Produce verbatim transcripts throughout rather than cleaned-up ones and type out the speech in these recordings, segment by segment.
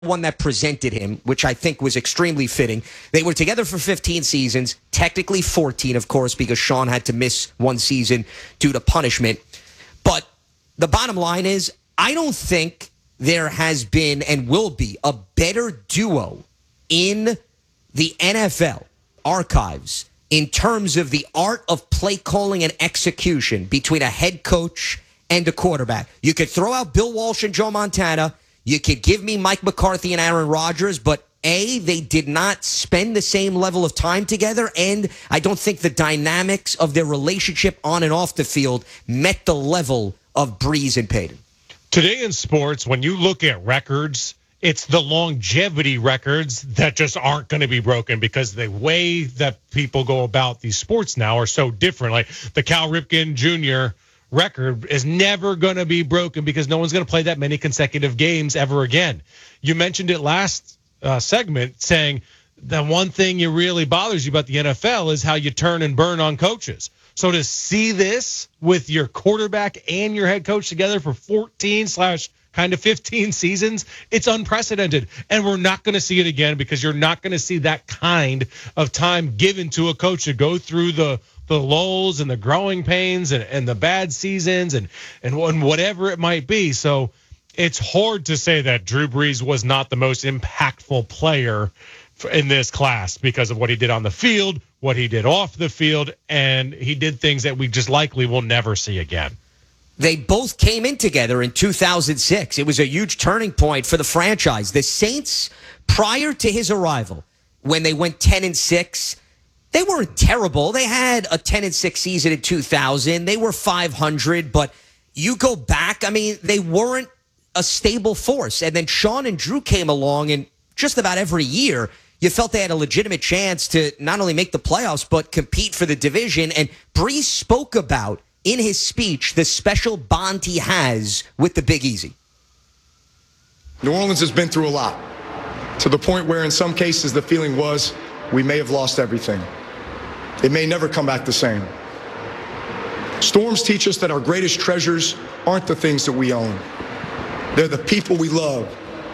one that presented him, which I think was extremely fitting. They were together for fifteen seasons, technically fourteen, of course, because Sean had to miss one season due to punishment. But the bottom line is, I don't think there has been and will be a better duo in the N F L archives in terms of the art of play calling and execution between a head coach and a quarterback. You could throw out Bill Walsh and Joe Montana. You could give me Mike McCarthy and Aaron Rodgers, but A, they did not spend the same level of time together, and I don't think the dynamics of their relationship on and off the field met the level of Brees and Peyton. Today in sports, when you look at records, it's the longevity records that just aren't going to be broken because the way that people go about these sports now are so different. Like the Cal Ripken Junior record is never going to be broken because no one's going to play that many consecutive games ever again. You mentioned it last uh, segment saying the one thing that really bothers you about the N F L is how you turn and burn on coaches. So to see this with your quarterback and your head coach together for fourteen slash kind of fifteen seasons, it's unprecedented. And we're not going to see it again because you're not going to see that kind of time given to a coach to go through the the lulls and the growing pains and, and the bad seasons and, and and whatever it might be. So it's hard to say that Drew Brees was not the most impactful player in this class because of what he did on the field, what he did off the field, and he did things that we just likely will never see again. They both came in together in two thousand six. It was a huge turning point for the franchise. The Saints, prior to his arrival, when they went ten and six, they weren't terrible. They had a ten and six season in two thousand. They were five hundred, but you go back, I mean, they weren't a stable force. And then Sean and Drew came along, and just about every year, you felt they had a legitimate chance to not only make the playoffs, but compete for the division. And Brees spoke about, in his speech, the special bond he has with the Big Easy. New Orleans has been through a lot, to the point where in some cases the feeling was we may have lost everything. It may never come back the same. Storms teach us that our greatest treasures aren't the things that we own. They're the people we love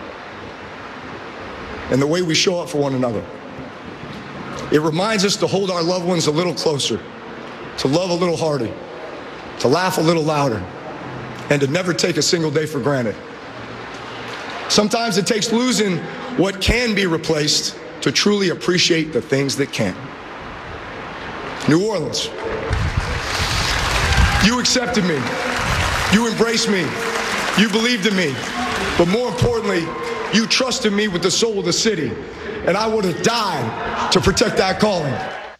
and the way we show up for one another. It reminds us to hold our loved ones a little closer, to love a little harder, to laugh a little louder, and to never take a single day for granted. Sometimes it takes losing what can be replaced to truly appreciate the things that can't. New Orleans, you accepted me, you embraced me, you believed in me, but more importantly, you trusted me with the soul of the city, and I would have died to protect that calling.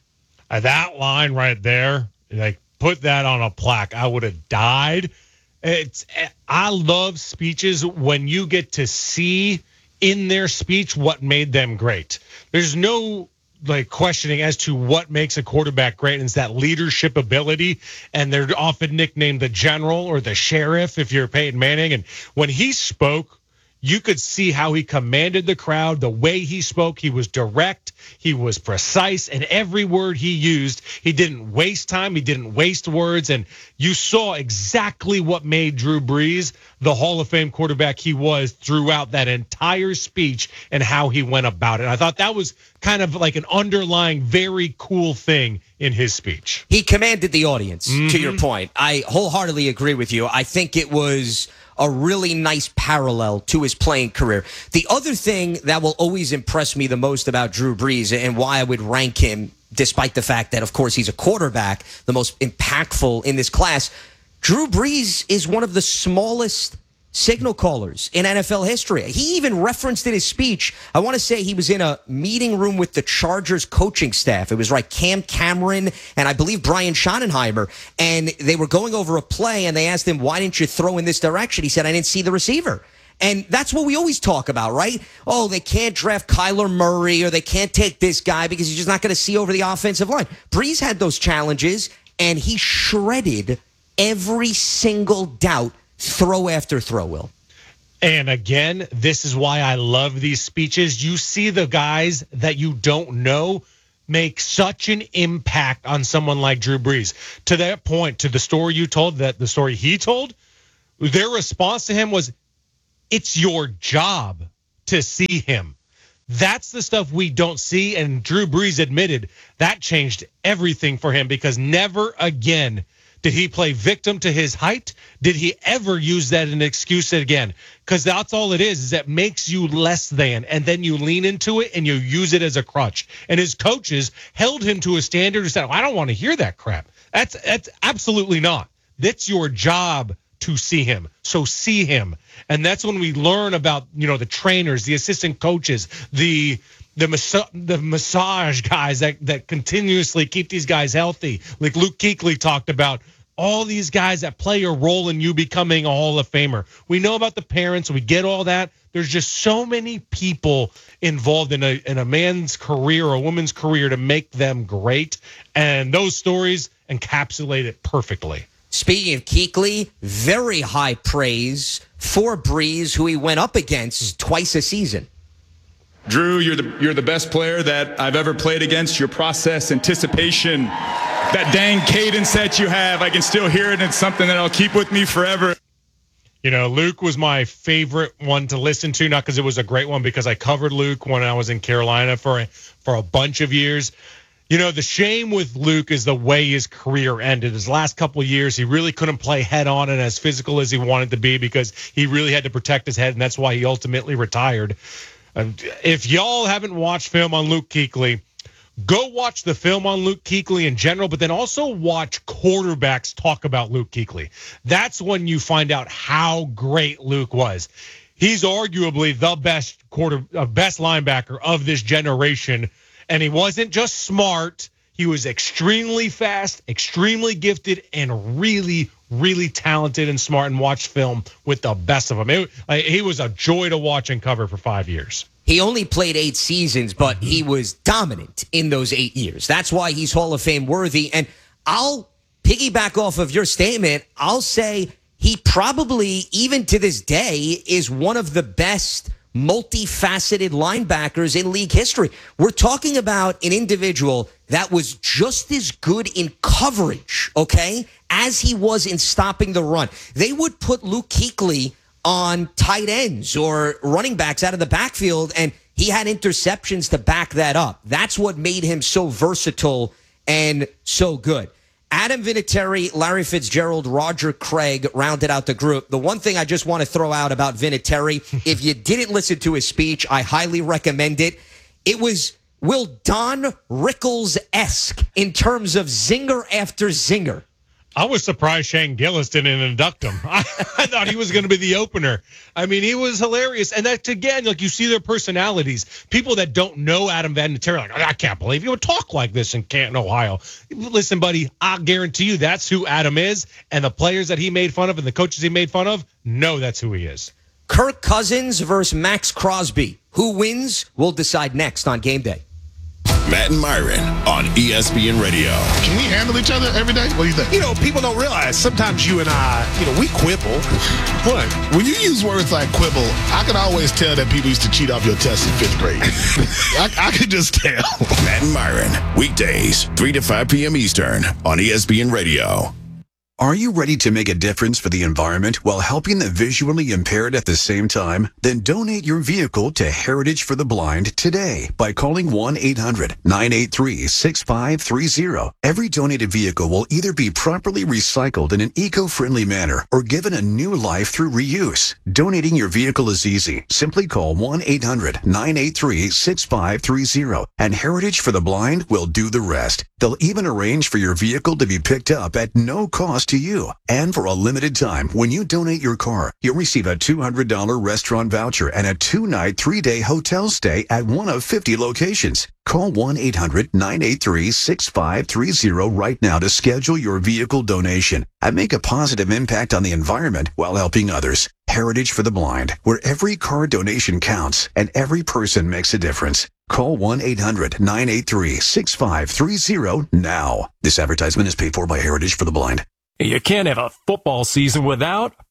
Uh, that line right there, like, put that on a plaque. I would have died. It's I love speeches when you get to see in their speech what made them great. There's no like questioning as to what makes a quarterback great, and it's that leadership ability. And they're often nicknamed the general or the sheriff if you're Peyton Manning. And when he spoke, you could see how he commanded the crowd, the way he spoke. He was direct, he was precise, and every word he used, he didn't waste time, he didn't waste words, and you saw exactly what made Drew Brees the Hall of Fame quarterback he was throughout that entire speech and how he went about it. I thought that was kind of like an underlying very cool thing in his speech. He commanded the audience, mm-hmm. to your point. I wholeheartedly agree with you. I think it was a really nice parallel to his playing career. The other thing that will always impress me the most about Drew Brees and why I would rank him, despite the fact that, of course, he's a quarterback, the most impactful in this class, Drew Brees is one of the smallest signal callers in N F L history. He even referenced in his speech, I want to say he was in a meeting room with the Chargers coaching staff. It was like Cam Cameron and I believe Brian Schottenheimer, and they were going over a play, and they asked him, why didn't you throw in this direction? He said, I didn't see the receiver. And that's what we always talk about, right? Oh, they can't draft Kyler Murray, or they can't take this guy because he's just not going to see over the offensive line. Brees had those challenges, and he shredded every single doubt throw after throw, Will. And again, this is why I love these speeches. You see the guys that you don't know make such an impact on someone like Drew Brees. To that point, to the story you told, that the story he told, their response to him was, it's your job to see him. That's the stuff we don't see, and Drew Brees admitted that changed everything for him because never again did he play victim to his height. Did he ever use that as an excuse again? Because that's all it is, is that makes you less than, and then you lean into it and you use it as a crutch. And his coaches held him to a standard and said, I don't want to hear that crap. That's that's absolutely not. That's your job to see him. So see him. And that's when we learn about, you know, the trainers, the assistant coaches, the the mas- the massage guys that, that continuously keep these guys healthy. Like Luke Kuechly talked about, all these guys that play a role in you becoming a Hall of Famer. We know about the parents. We get all that. There's just so many people involved in a in a man's career or a woman's career to make them great. And those stories encapsulate it perfectly. Speaking of Kuechly, very high praise for Brees, who he went up against twice a season. Drew, you're the you're the best player that I've ever played against. Your process, anticipation, that dang cadence that you have, I can still hear it, and it's something that I'll keep with me forever. You know, Luke was my favorite one to listen to, not because it was a great one, because I covered Luke when I was in Carolina for a, for a bunch of years. You know, the shame with Luke is the way his career ended. His last couple of years, he really couldn't play head on and as physical as he wanted to be because he really had to protect his head, and that's why he ultimately retired. And if y'all haven't watched film on Luke Kuechly, go watch the film on Luke Kuechly in general, but then also watch quarterbacks talk about Luke Kuechly. That's when you find out how great Luke was. He's arguably the best quarter, uh, best linebacker of this generation. And he wasn't just smart. He was extremely fast, extremely gifted, and really, really talented and smart, and watched film with the best of them. It, uh, he was a joy to watch and cover for five years. He only played eight seasons, but he was dominant in those eight years. That's why he's Hall of Fame worthy. And I'll piggyback off of your statement. I'll say he probably, even to this day, is one of the best multifaceted linebackers in league history. We're talking about an individual that was just as good in coverage, okay, as he was in stopping the run. They would put Luke Kuechly on tight ends or running backs out of the backfield, and he had interceptions to back that up. That's what made him so versatile and so good. Adam Vinatieri, Larry Fitzgerald, Roger Craig rounded out the group. The one thing I just want to throw out about Vinatieri, if you didn't listen to his speech, I highly recommend it. It was Will Don Rickles-esque in terms of zinger after zinger. I was surprised Shane Gillis didn't induct him. I, I thought he was going to be the opener. I mean, he was hilarious. And that's, again, like you see their personalities. People that don't know Adam Vinatieri, like, I can't believe he would talk like this in Canton, Ohio. Listen, buddy, I guarantee you that's who Adam is. And the players that he made fun of and the coaches he made fun of, know that's who he is. Kirk Cousins versus Max Crosby. Who wins? We'll decide next on Game Day. Matt and Myron on E S P N Radio. Can we handle each other every day? What do you think? You know, people don't realize sometimes you and I, you know, we quibble. What? When you use words like quibble, I can always tell that people used to cheat off your tests in fifth grade. I, I could just tell. Matt and Myron, weekdays, three to five p.m. Eastern on E S P N Radio. Are you ready to make a difference for the environment while helping the visually impaired at the same time? Then donate your vehicle to Heritage for the Blind today by calling one eight hundred nine eight three six five three zero. Every donated vehicle will either be properly recycled in an eco-friendly manner or given a new life through reuse. Donating your vehicle is easy. Simply call one eight hundred nine eight three six five three zero and Heritage for the Blind will do the rest. They'll even arrange for your vehicle to be picked up at no cost to you. And for a limited time, when you donate your car, you'll receive a two hundred dollars restaurant voucher and a two-night, three-day hotel stay at one of fifty locations. Call one eight hundred nine eight three six five three zero right now to schedule your vehicle donation and make a positive impact on the environment while helping others. Heritage for the Blind, where every car donation counts and every person makes a difference. Call one eight hundred nine eight three six five three zero now. This advertisement is paid for by Heritage for the Blind. You can't have a football season without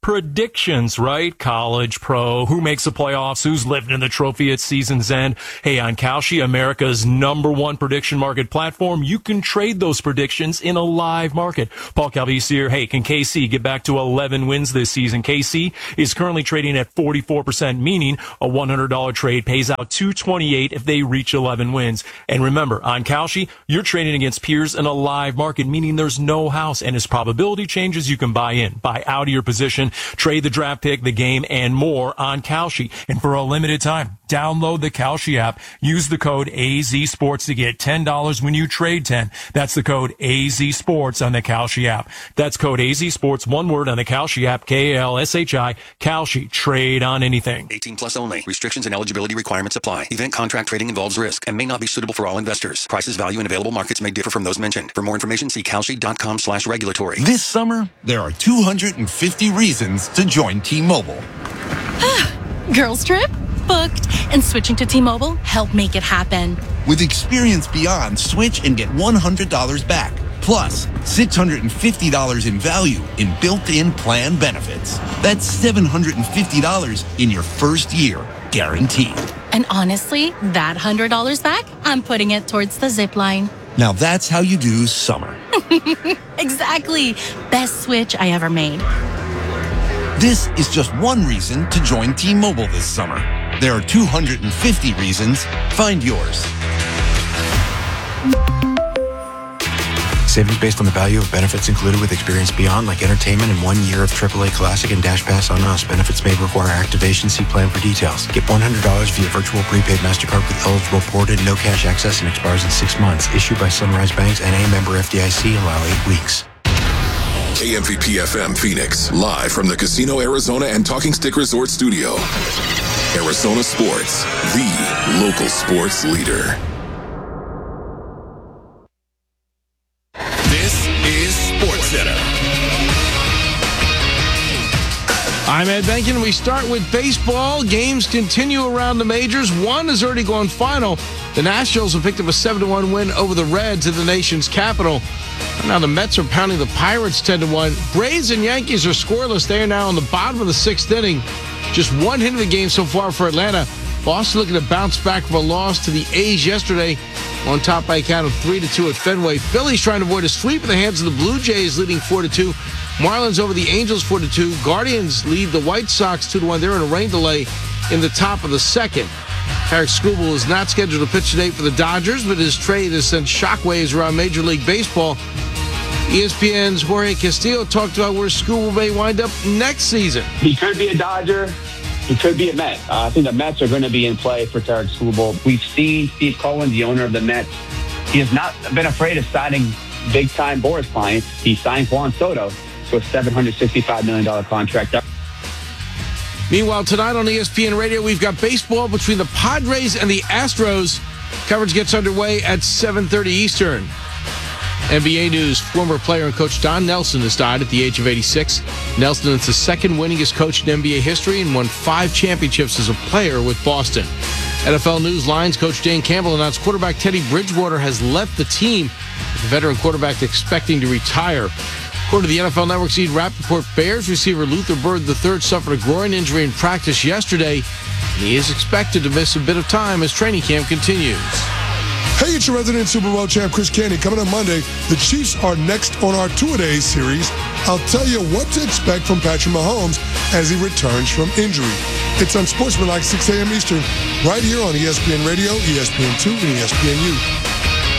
predictions, right? College, pro, who makes the playoffs, who's living in the trophy at season's end. Hey, on Kalshi, America's number one prediction market platform, you can trade those predictions in a live market. Paul Calvisi here. Hey, can K C get back to eleven wins this season? K C is currently trading at forty-four percent, meaning a one hundred dollars trade pays out two hundred twenty-eight dollars if they reach eleven wins. And remember, on Kalshi, you're trading against peers in a live market, meaning there's no house. And as probability changes, you can buy in, buy out of your position, trade the draft pick, the game, and more on Kalshi. And for a limited time, download the Kalshi app. Use the code A Z Sports to get ten dollars when you trade ten. That's the code A Z Sports on the Kalshi app. That's code A Z Sports, one word, on the Kalshi app, K A L S H I, Kalshi. Trade on anything. eighteen plus only. Restrictions and eligibility requirements apply. Event contract trading involves risk and may not be suitable for all investors. Prices, value, and available markets may differ from those mentioned. For more information, see kalshi.com slash regulatory. This summer, there are two hundred fifty reasons to join T-Mobile. Girls trip? Booked. And switching to T-Mobile helped make it happen. With Experience Beyond, switch and get one hundred dollars back. Plus, six hundred fifty dollars in value in built-in plan benefits. That's seven hundred fifty dollars in your first year, guaranteed. And honestly, that one hundred dollars back, I'm putting it towards the zip line. Now that's how you do summer. Exactly. Best switch I ever made. This is just one reason to join T-Mobile this summer. There are two hundred fifty reasons. Find yours. Savings based on the value of benefits included with Experience Beyond, like entertainment and one year of triple A Classic and Dash Pass on Us. Benefits may require activation. See plan for details. Get one hundred dollars via virtual prepaid MasterCard with eligible port and no cash access, and expires in six months. Issued by Sunrise Banks, N A, member F D I C. Allow eight weeks. K M V P F M Phoenix, live from the Casino Arizona and Talking Stick Resort Studio. Arizona Sports, the local sports leader. This is SportsCenter. I'm Ed Benkin. We start with baseball. Games continue around the majors. One has already gone final. The Nationals have picked up a seven to one win over the Reds in the nation's capital. Now the Mets are pounding the Pirates ten to one. Braves and Yankees are scoreless. They are now in the bottom of the sixth inning. Just one hit of the game so far for Atlanta. Boston looking to bounce back from a loss to the A's yesterday, on top by a count of three to two at Fenway. Phillies trying to avoid a sweep in the hands of the Blue Jays, leading four to two. Marlins over the Angels four to two. Guardians lead the White Sox two to one. They're in a rain delay in the top of the second. Tarik Skubal is not scheduled to pitch today for the Dodgers, but his trade has sent shockwaves around Major League Baseball. E S P N's Jorge Castillo talked about where Skubal may wind up next season. He could be a Dodger. He could be a Met. Uh, I think the Mets are going to be in play for Tarik Skubal. We've seen Steve Cohen, the owner of the Mets. He has not been afraid of signing big-time Boris clients. He signed Juan Soto to a seven hundred sixty-five million dollars contract. Meanwhile, tonight on E S P N Radio, we've got baseball between the Padres and the Astros. Coverage gets underway at seven thirty Eastern. N B A news, former player and coach Don Nelson has died at the age of eighty-six. Nelson is the second winningest coach in N B A history and won five championships as a player with Boston. N F L News, Lions coach Dan Campbell announced quarterback Teddy Bridgewater has left the team, with the veteran quarterback expecting to retire. According to the N F L Network's Steve Rappaport, Bears receiver Luther Bird the third suffered a groin injury in practice yesterday, and he is expected to miss a bit of time as training camp continues. Hey, it's your resident Super Bowl champ, Chris Candy. Coming on Monday, the Chiefs are next on our two-a-days series. I'll tell you what to expect from Patrick Mahomes as he returns from injury. It's on Sportsmanlike, six a.m. Eastern, right here on E S P N Radio, E S P N two, and E S P N U.